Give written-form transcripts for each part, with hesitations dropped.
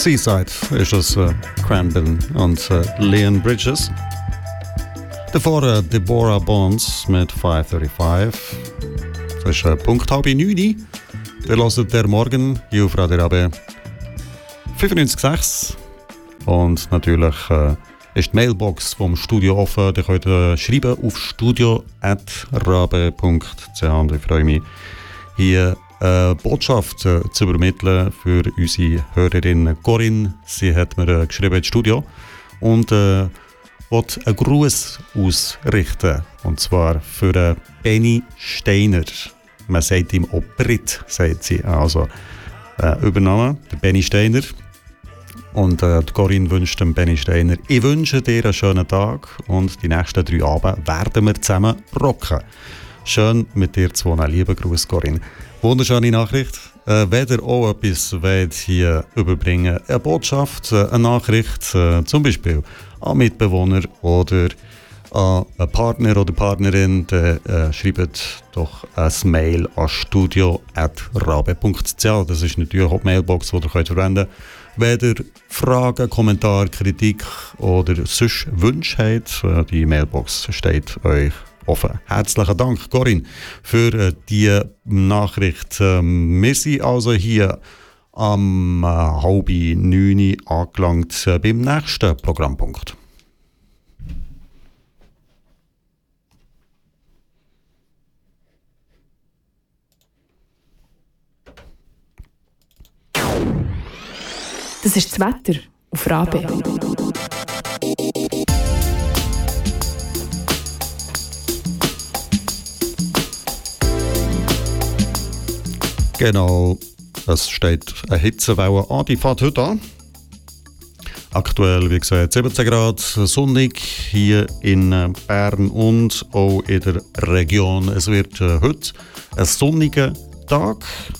Seaside ist das Cranbourne und Leon Bridges. Davor Deborah Bonds mit 535. Das ist Punkt 8:30. Wir hören der Morgen hier auf Radio Rabe 95,6. Und natürlich ist die Mailbox vom Studio offen. Ihr könnt schreiben auf studio@rabe.ch. Und ich freue mich, hier Botschaft zu übermitteln für unsere Hörerin Corinne. Sie hat mir geschrieben ins Studio und will einen Gruß ausrichten. Und zwar für Benny Steiner. Man sagt ihm auch Brit, sagt sie. Also Übername, der Benny Steiner. Und die Corinne wünscht dem Benny Steiner: Ich wünsche dir einen schönen Tag und die nächsten 3 Abende werden wir zusammen rocken. Schön mit dir zu wohnen. Lieber Gruß, Corinne. Wunderschöne Nachricht. Wenn ihr auch etwas wollt hier überbringen, eine Botschaft, eine Nachricht, zum Beispiel an Mitbewohner oder an einen Partner oder Partnerin, dann schreibt doch ein Mail an studio@rabe.ch. Das ist natürlich auch die Mailbox, die ihr verwenden könnt. Wenn ihr Fragen, Kommentare, Kritik oder sonst Wünsche habt, die Mailbox steht euch offen. Herzlichen Dank, Corinne, für die Nachricht. Wir sind also hier am 8:30 angelangt beim nächsten Programmpunkt. Das ist das Wetter auf Rabe. Genau, es steht eine Hitzewelle an, die fährt heute an. Aktuell, wie gesagt, 17 Grad, sonnig hier in Bern und auch in der Region. Es wird heute ein sonniger Tag.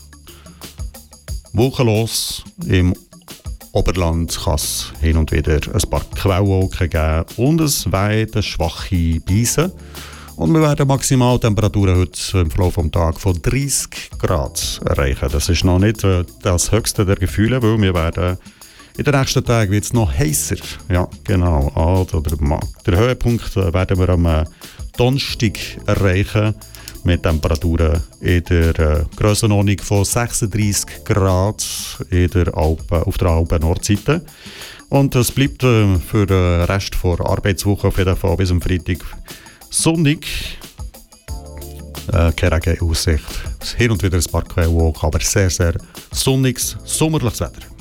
Wolkenlos im Oberland kann es hin und wieder ein paar Quellwolken geben und es weht schwache Brise. Und wir werden Maximaltemperaturen heute im Verlauf des Tages von 30 Grad erreichen. Das ist noch nicht das höchste der Gefühle, weil wir werden in den nächsten Tagen wird es noch heißer. Ja, genau. Also der Höhepunkt werden wir am Donnerstag erreichen mit Temperaturen in der Grössenordnung von 36 Grad auf der Alpen-Nordseite. Und es bleibt für den Rest der Arbeitswoche auf jeden Fall bis am Freitag sonnig. Keine Regenaussicht. Hin und wieder ein paar Quellwolken, aber sehr, sehr sonniges, sommerliches Wetter.